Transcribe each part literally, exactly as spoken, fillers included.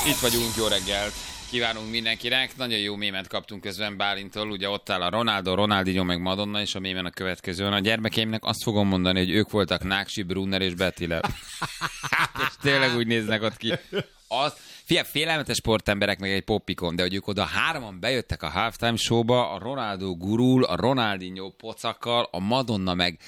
Itt vagyunk, jó reggelt kívánunk mindenkinek. Nagyon jó mémet kaptunk közben Bálintól. Ugye ott áll a Ronaldo, Ronaldinho meg Madonna, és a mémen a következőn. A gyermekeimnek azt fogom mondani, hogy ők voltak Náksi, Brunner és Bettile. És tényleg úgy néznek ott ki. Az, fia, félelmetes sportemberek, meg egy poppikon, de hogy ők oda hárman bejöttek a halftime showba, a Ronaldo gurul, a Ronaldinho pocakkal, a Madonna meg...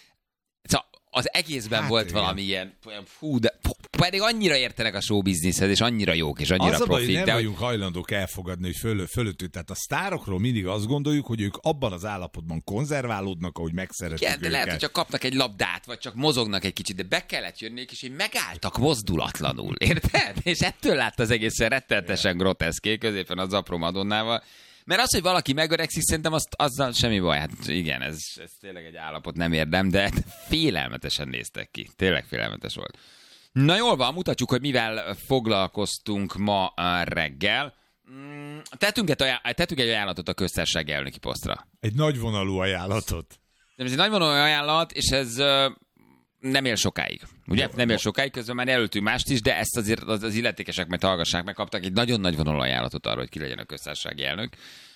Szóval az egészben hát, volt igen. valami ilyen, fú, de pedig annyira értenek a showbizniszhez, és annyira jók, és annyira az profik. Az a baj, hogy nem de vagyunk hajlandók elfogadni, hogy föl, fölöttük. Tehát a sztárokról mindig azt gondoljuk, hogy ők abban az állapotban konzerválódnak, ahogy megszeretjük igen, őket. de lehet, hogy csak kapnak egy labdát, vagy csak mozognak egy kicsit, de be kellett jönnék, és így megálltak mozdulatlanul, érted? És ettől lát az egészen rettenetesen groteszké, középen az apró Madonnával. Mert az, hogy valaki megöregszik, szerintem azt, azzal semmi baj. Hát igen, ez, ez tényleg egy állapot, nem érdem, de félelmetesen néztek ki. Tényleg félelmetes volt. Na jól van, mutatjuk, hogy mivel foglalkoztunk ma reggel. Tettünk egy, ajánl- tettünk egy ajánlatot a köztársaság elnöki posztra. Egy nagyvonalú ajánlatot. Nem, ez egy nagyvonalú ajánlat, és ez uh, nem él sokáig. Ugye? Nem él sokáig, közben már előttünk mást is, de ezt azért az, az illetékesek majd hallgassák meg, kaptak egy nagyon nagyvonalú ajánlatot arra, hogy ki legyen a köztársasági elnök.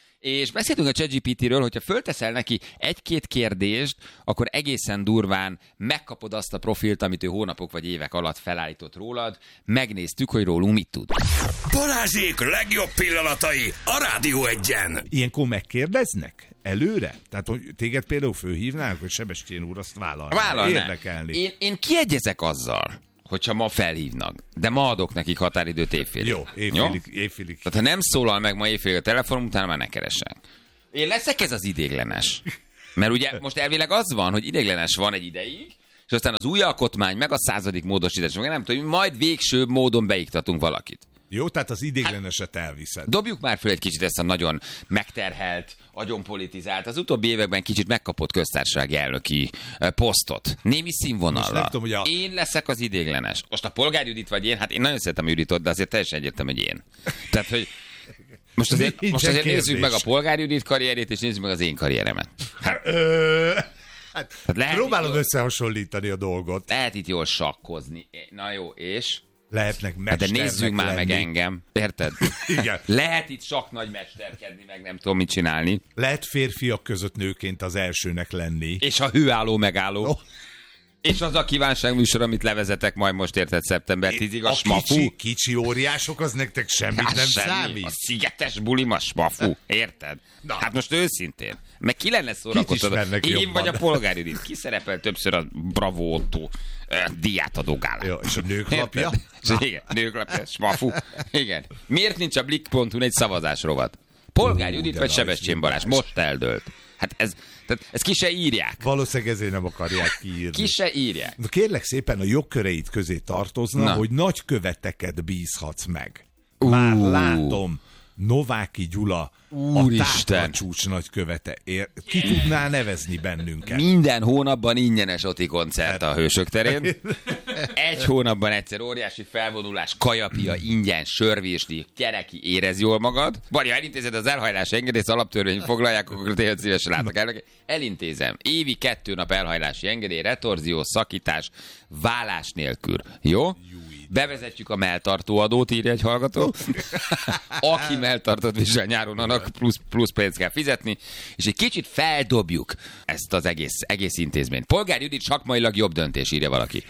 És beszéltünk a ChatGPT-ről, hogyha fölteszel neki egy-két kérdést, akkor egészen durván megkapod azt a profilt, amit ő hónapok vagy évek alatt felállított rólad. Megnéztük, hogy rólunk mit tud. Balázsék legjobb pillanatai a Rádió Egyen. Ilyenkor megkérdeznek előre? Tehát, hogy téged például fölhívnák, hogy Sebestyén úr azt vállalná? Vállalná. Érdekelni. Én, én kiegyezek azzal, hogyha ma felhívnak, de ma adok nekik határidőt évfélig. Jó, évfélig. évfélig. Tehát ha nem szólal meg ma évfélig a telefonom, utána már ne keressenek. Én leszek ez az idéglenes. Mert ugye most elvileg az van, hogy idéglenes van egy ideig, és aztán az új alkotmány, meg a századik módosítás, meg nem tudom, majd végső módon beiktatunk valakit. Jó, tehát az idégleneset elviszed. Dobjuk már föl egy kicsit ezt a nagyon megterhelt, agyonpolitizált, az utóbbi években kicsit megkapott köztársasági elnöki posztot. Némi színvonallal. Tudom, a... Én leszek az idéglenes. Most a Polgár Judit vagy én, hát én nagyon szeretem Juditot, de azért teljesen egyértelmű, hogy én. Tehát, hogy most azért, most azért nézzük meg a Polgár Judit karrierét, és nézzük meg az én karrieremet. Hát, hát, hát próbálom összehasonlítani a dolgot. Lehet itt jól sakkozni. Na jó, és... Lehetnek mesternek de nézzük már lenni. meg engem, érted? Igen. Lehet itt sok nagy mesterkedni, meg nem tudom mit csinálni. Lehet férfiak között nőként az elsőnek lenni. És a hőálló megálló. Oh. És az a kívánságműsor, amit levezetek majd most, érted, szeptember tízig, a, a smafu. Kicsi, kicsi óriások, az nektek semmit hát nem semmi. számít. A szigetes bulim a smafu, érted? Na. Hát most őszintén. Meg ki lenne szórakoztató? Én jobban. Vagy a Polgár Judit. Ki szerepel többször a Bravo Otto uh, díjátadó gálán? Ja, és a nőklapja? Igen, nőklapja, smafu. Igen. Miért nincs a Blick pont hu egy szavazás rovat? Polgár Judit vagy Sebestyén Balázs? Most eldőlt. Hát ez, tehát ez ki se írják. Valószínűleg ezért nem akarják kiírni. Ki se írják. Na kérlek szépen, a jogköreit közé tartozna, Na. hogy nagyköveteket bízhatsz meg. Már uh. látom, Nováky Gyula, Úristen. A táplacsúcs nagykövete. Ér, ki tudná nevezni bennünket? Minden hónapban ingyenes Oti koncert a Hősök terén. Egy hónapban egyszer óriási felvonulás, kajapia, ingyen, sörvésdi, gyereki, érez jól magad. Vagy ha elintézed az elhajlási engedélyt, alaptörvény foglalják, akkor tényleg szívesen látok el. Elintézem. Évi kettő nap elhajlási engedély, retorzió, szakítás, vállás nélkül. Jó? Bevezetjük a melltartóadót, írja egy hallgató. Aki melltartót visel nyáron, annak plusz, plusz pénzt kell fizetni, és egy kicsit feldobjuk ezt az egész, egész intézményt. Polgár Judit sakmailag jobb döntés, írja valaki.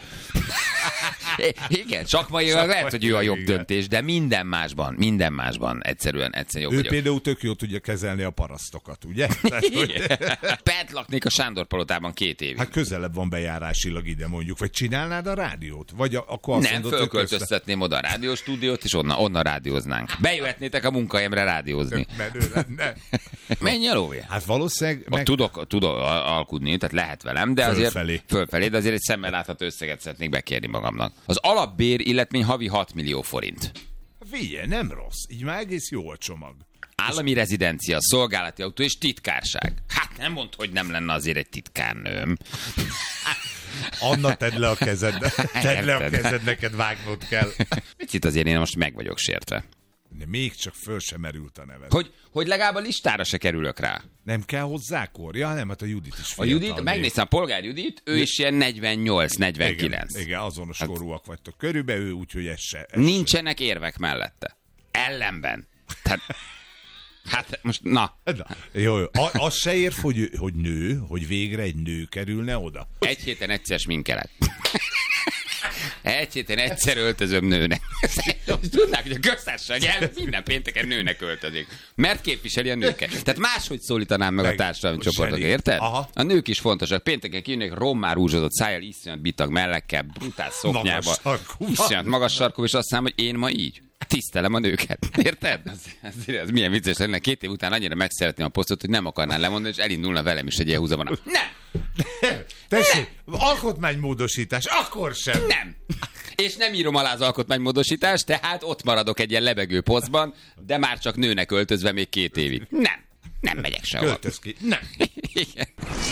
Igen, sakmailag lehet, hogy ő a jobb döntés, de minden másban, minden másban egyszerűen, egyszerűen jobb. Ő például tök jól tudja kezelni a parasztokat, ugye? Bent laknék a Sándor palotában két évig. Hát közelebb van bejárásilag ide mondjuk, vagy csinálnád a rádiót? Vagy akkor azt nem, mondod, fölköltöztetném oda a rádióstúdiót, és onnan, onnan rádióznánk. Bejöhetnétek a munkahelyemre rádiózni. Menj el, Óvé. Hát valószínűleg... Meg... Tudok, tudok alkudni, tehát lehet velem, de fölfelé. azért fölfelé, de azért egy szemmel látható összeget szeretnék bekérni magamnak. Az alapbér illetmény havi hat millió forint. Figyelj, nem rossz. Így már egész jó a csomag. Állami rezidencia, szolgálati autó és titkárság. Hát nem mondd, hogy nem lenne azért egy titkárnőm. Anna, tedd le a kezed. Tedd le a kezed, neked vágnod kell. Itt azért én most meg vagyok sértve. De még csak föl sem merült a neved. Hogy, hogy legalább a listára se kerülök rá. Nem kell hozzá kor? Ja, nem, hát a Judit is fiatal. A Judit, megnéztem, a Polgár Judit, ő is ilyen negyvennyolc negyvenkilenc. Igen, igen, azonos hát, korúak vagytok körülbelül, ő úgyhogy ez se. Ez nincsenek se. Érvek mellette. Ellenben. Tehát, hát most, na. na jó, jó. A, az se érv, hogy, hogy nő, hogy végre egy nő kerülne oda. Egy héten egyszer sminkelet. Egy héten egyszer öltözöm nőnek. Tudnák, hogy a köztársaság el minden pénteken nőnek öltözik. Mert képviseli a nőket. Tehát máshogy szólítanám meg, meg a társadalmi csoportok, érted? Aha. A nők is fontosak. Pénteken kijönnek rommá rúzsozott szájjal, iszonyat bitag mellekkel, brutál szoknyába, iszonyat magas sarkú, és azt mondom, hogy én ma így tisztelem a nőket. Érted? Ez, ez, ez milyen vicces lenne. Két év után annyira megszeretném a posztot, hogy nem akarnál lemondani, és elindulna velem is egy ilyen húzavona. Nem! Tessék, alkotmánymódosítás, akkor sem. Nem. És nem írom alá az alkotmánymódosítást, tehát ott maradok egy ilyen lebegő posztban, de már csak nőnek öltözve még két évig. Nem. Nem megyek sehol. Költöz ki. Nem. Igen.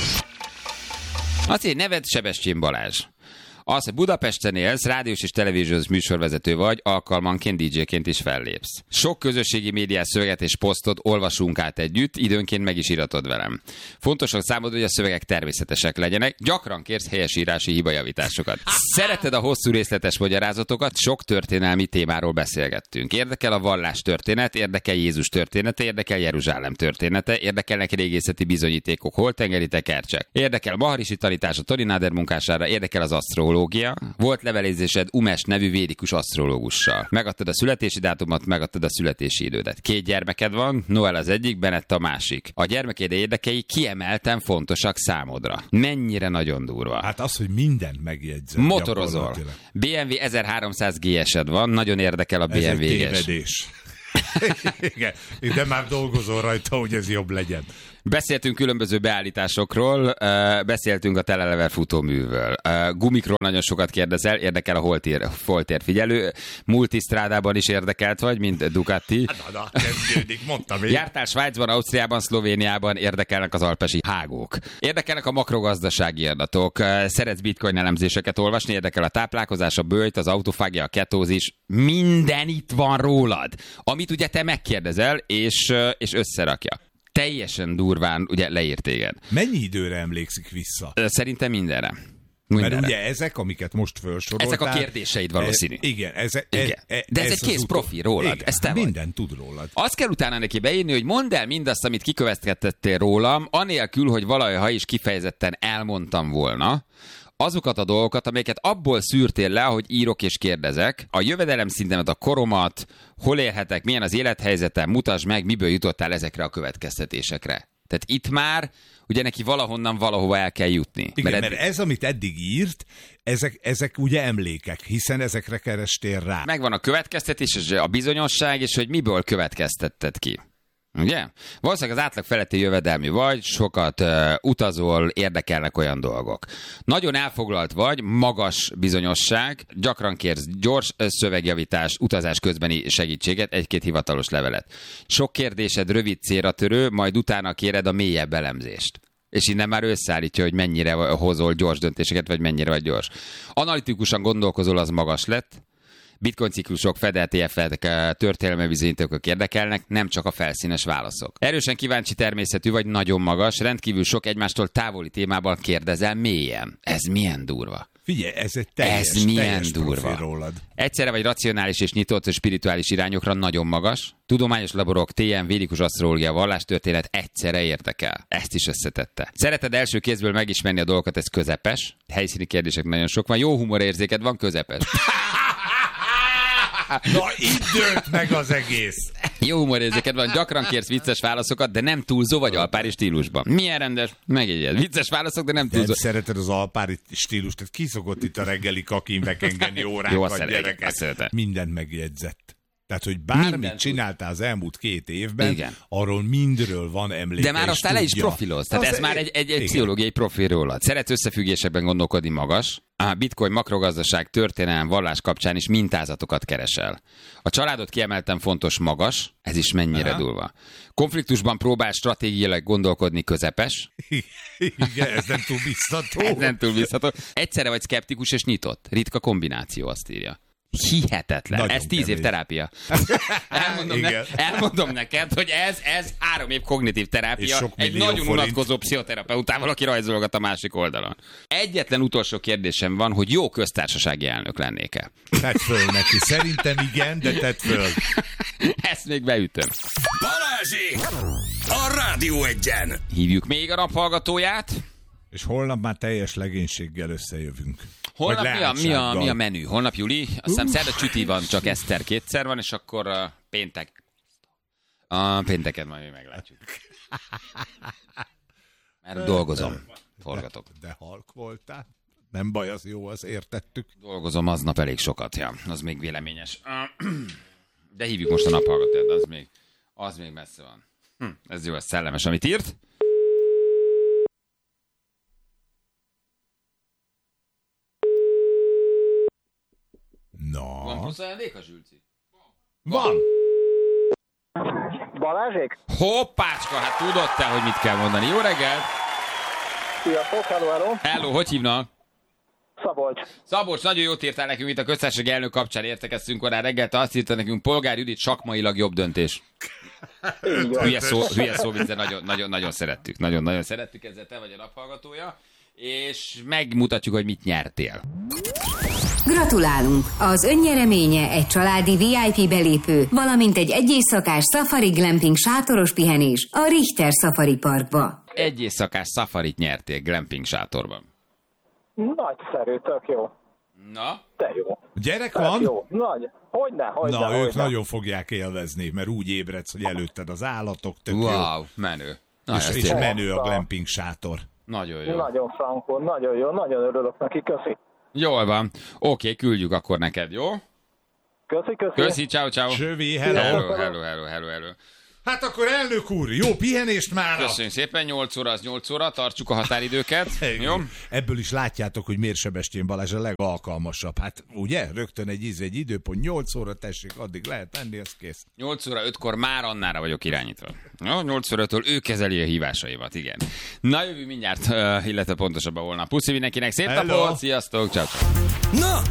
Azt mondja, neved Sebestyén Balázs. Az, hogy Budapesten élsz, rádiós és televíziós műsorvezető vagy, alkalmanként dé dzséként is fellépsz. Sok közösségi médiás szöveget és posztot olvasunk át együtt, időnként meg is iratod velem. Fontos, hogy számodra, hogy a szövegek természetesek legyenek, gyakran kérsz helyesírási hibajavításokat. Szereted a hosszú részletes magyarázatokat, sok történelmi témáról beszélgettünk. Érdekel a vallás történet, érdekel Jézus története, érdekel Jeruzsálem története, érdekelnek régészeti bizonyítékok, holtengeri tekercsek. Érdekel a Maharishi tanítás a Tony Nader munkására, érdekel az asztrológia. Volt levelezésed Umes nevű védikus asztrológussal. Megadtad a születési dátumot, megadtad a születési idődet. Két gyermeked van, Noel az egyik, Bennett a másik. A gyermekéd érdekei kiemelten fontosak számodra. Mennyire nagyon durva. Hát az, hogy mindent megjegyzett. Motorozol. bé em vé ezerháromszáz gé es-ed van, nagyon érdekel a bé em vé-es. Ez egy tévedés. Igen, de már dolgozol rajta, hogy ez jobb legyen. Beszéltünk különböző beállításokról, beszéltünk a telelever futóművől. Gumikról nagyon sokat kérdezel, érdekel a holtér, holtér figyelő. Multistrádában is érdekelt vagy, mint Ducati. Na, na, kezdődik, mondtam én. Jártál Svájcban, Ausztriában, Szlovéniában, érdekelnek az alpesi hágók. Érdekelnek a makrogazdasági adatok. Szeretsz bitcoin elemzéseket olvasni, érdekel a táplálkozás, a böjt, az autofágia, a ketózis. Minden itt van rólad, amit ugye te megkérdezel, és, és összerakja. Teljesen durván ugye leírt téged. Mennyi időre emlékszik vissza? Szerintem mindenre. Mindenre. Mert ugye ezek, amiket most felsoroltál... Ezek a kérdéseid valószínű. E, igen. Ez, e, igen. E, De ez, ez egy kész profi rólad. Igen, ez te minden tud rólad. Azt kell utána neki beírni, hogy mondd el mindazt, amit kikövetkeztettél rólam, anélkül, hogy valaha is kifejezetten elmondtam volna, azokat a dolgokat, amelyeket abból szűrtél le, ahogy írok és kérdezek, a jövedelem szintemet, a koromat, hol élhetek, milyen az élethelyzetem, mutasd meg, miből jutottál ezekre a következtetésekre. Tehát itt már ugye neki valahonnan valahova el kell jutni. Igen, mert, eddig... mert ez, amit eddig írt, ezek, ezek ugye emlékek, hiszen ezekre kerestél rá. Megvan a következtetés, és a bizonyosság, és hogy miből következtetted ki. Ugye? Valószínűleg az átlag feletti jövedelmű vagy, sokat uh, utazol, érdekelnek olyan dolgok. Nagyon elfoglalt vagy, magas bizonyosság, gyakran kérsz gyors szövegjavítást, utazás közbeni segítséget, egy-két hivatalos levelet. Sok kérdésed rövid célra törő, majd utána kéred a mélyebb elemzést. És innen már összeállítja, hogy mennyire hozol gyors döntéseket, vagy mennyire vagy gyors. Analitikusan gondolkozol, az magas lett. Bitcoin ciklusok, Fed é ef-ek, történelmi bizonyítékok érdekelnek, nem csak a felszínes válaszok. Erősen kíváncsi természetű vagy, nagyon magas, rendkívül sok egymástól távoli témában kérdezel mélyen. Ez milyen durva. Figyelj, ez egy teljes, ez milyen teljes durva. Rólad. Egyszerre vagy racionális és nyitott és spirituális irányokra, nagyon magas. Tudományos laborok, té em, védikus asztrológia, vallástörténet egyszerre érdekel. Ezt is összetette. Szereted első kézből megismerni a dolgokat, ez közepes. Helyszíni kérdések nagyon sok van. Jó humorérzéked van, közepes. Na, itt dőlt meg az egész. Jó humorérzéked van, gyakran kérsz vicces válaszokat, de nem túlzó vagy alpári stílusban. Milyen rendes? Megjegyed. Vicces válaszok, de nem túlzó. Nem szereted az alpári stílust, tehát ki szokott itt a reggeli kakin bekengeni órákat, gyerekek. Mindent megjegyzett. Tehát, hogy bármit minden csináltál az elmúlt két évben, igen, arról mindről van emléke. De már aztán le is profiloz. Tehát az ez e... már egy, egy, egy pszichológiai profil rólad. Szeretsz összefüggésekben gondolkodni, magas. A bitcoin, makrogazdaság, történelem, vallás kapcsán is mintázatokat keresel. A családot kiemelten fontos, magas. Ez is mennyire aha, durva. Konfliktusban próbál stratégiailag gondolkodni, közepes. Igen, ez nem túl biztató. Ez nem túl biztató. Egyszerre vagy szkeptikus és nyitott. Ritka kombináció, azt írja. Hihetetlen. Nagyon ez tíz kemény. év terápia. elmondom, ne, elmondom neked, hogy ez, ez három év kognitív terápia egy nagyon forint. unatkozó pszichoterapeutával, aki rajzolgat a másik oldalon. Egyetlen utolsó kérdésem van, hogy jó köztársasági elnök lennék-e? Tedd föl neki. Szerintem igen, de tedd föl. Ezt még beütöm. Balázsék! A Rádió Egyen! Hívjuk még a naphallgatóját. És holnap már teljes legénységgel összejövünk. Holnap mi a, mi, a, leánysággal. mi a menü? Holnap Juli? Azt hiszem szerda csüti van, csak Eszter kétszer van, és akkor uh, péntek. A pénteket majd mi meglátjuk. Mert dolgozom. Forgatok. De, de halk voltál. Nem baj, az jó, az értettük. Dolgozom aznap elég sokat, ja. Az még véleményes. De hívjuk most a naphallgatót, az még, az még messze van. Hm, ez jó, ez szellemes, amit írt. Na. Van plusz ajándék a Zsülci? Van. Balázsék? Hoppácska, hát tudod te, hogy mit kell mondani. Jó reggelt! Sziasztok, hello, hello. Hello, hogy hívnak? Szabolcs. Szabolcs, nagyon jót írtál nekünk itt a köztársasági elnök kapcsán, értekeztünk korán reggel, te azt írta nekünk, Polgár Judit sakmailag jobb döntés. Így van. Hülye szó, hülye szó de nagyon, nagyon, nagyon szerettük. Nagyon, nagyon szerettük, ezzel te vagy a naphallgatója. És megmutatjuk, hogy mit nyertél. Gratulálunk! Az önnyereménye egy családi vé i pé belépő, valamint egy egyészakás Safari Glamping sátoros pihenés a Richter Safari Parkba. Egy éjszakás safarit nyertél glamping sátorban. Nagyszerű, tök jó. Na? Te jó. Gyerek Tök van? jó. Nagy. Hogyne, hogyne, Na, hogyne. ők nagyon fogják élvezni, mert úgy ébredsz, hogy előtted az állatok, tök Wow, jó. menő. Na, És, ez és tényleg menő a glamping sátor. nagyon jó. Nagyon frankon, nagyon jó, nagyon örülök neki, köszi. Jól van. Oké, küldjük akkor neked, jó? Köszi, köszi. Köszi, ciao, ciao. Csövi, hello. Hello, hello, hello, hello, hello. Hát akkor elnök úr, jó pihenést már! Köszönjük szépen, nyolc óra az nyolc óra, tartsuk a határidőket. Jó? Ebből is látjátok, hogy miért Sebestyén Balázs a legalkalmasabb. Hát ugye, rögtön egy íz, egy időpont, nyolc óra, tessék, addig lehet tenni, ez kész. nyolc óra ötkor már Annára vagyok irányítva. Jó, nyolc óra öttől ő kezeli a hívásaimat, igen. Na jövő mindjárt, uh, illetve pontosabban holnap. Puszi mindenkinek, szép Hello. napot, sziasztok, ciao. Na,